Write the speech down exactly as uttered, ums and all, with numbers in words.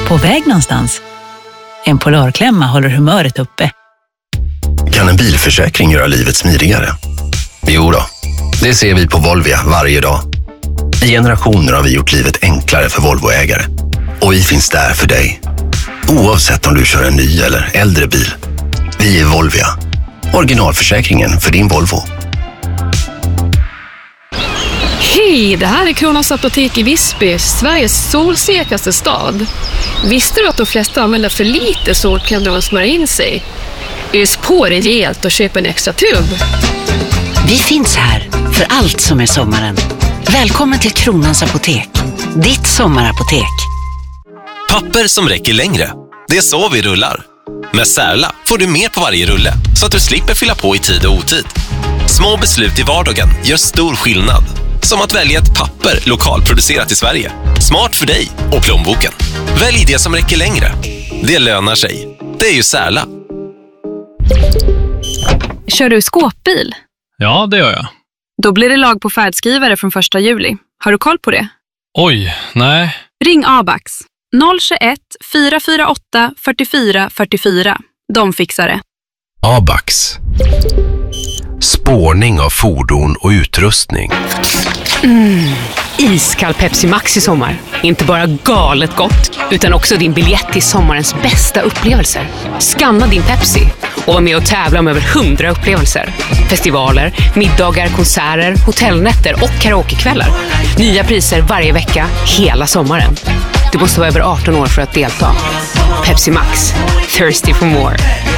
På väg någonstans? En Polarklämma håller humöret uppe. Kan en bilförsäkring göra livet smidigare? Jo då, det ser vi på Volvia varje dag. I generationer har vi gjort livet enklare för Volvoägare. Och vi finns där för dig. Oavsett om du kör en ny eller äldre bil. Vi är Volvia. Originalförsäkringen för din Volvo. Hej, det här är Kronans Apotek i Visby, Sveriges solsäkraste stad. Visste du att de flesta använder för lite solkräm när de smörjer in sig? Ös på rejält och köp en extra tub. Vi finns här för allt som är sommaren. Välkommen till Kronans Apotek, ditt sommarapotek. Papper som räcker längre. Det är så vi rullar. Med Särla får du mer på varje rulle så att du slipper fylla på i tid och otid. Små beslut i vardagen gör stor skillnad. Som att välja ett papper lokalproducerat i Sverige. Smart för dig och plånboken. Välj det som räcker längre. Det lönar sig. Det är ju Särla. Kör du skåpbil? Ja, det gör jag. Då blir det lag på färdskrivare från första juli. Har du koll på det? Oj, nej. Ring Abax. noll tjugoett, fyra fyra åtta, fyrtiofyra fyrtiofyra. De fixar det. Abax. Spårning av fordon och utrustning. Mm. Iskall Pepsi Max i sommar. Inte bara galet gott, utan också din biljett till sommarens bästa upplevelser. Scanna din Pepsi och var med och tävla om över hundra upplevelser. Festivaler, middagar, konserter, hotellnätter och karaokekvällar. Nya priser varje vecka, hela sommaren. Du måste vara över arton år för att delta. Pepsi Max. Thirsty for more.